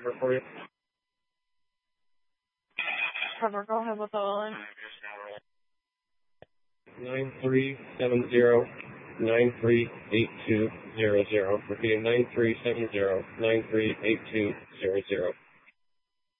Number for you. Cover, go ahead with the line. 9370-938200. Repeating 9370-938200.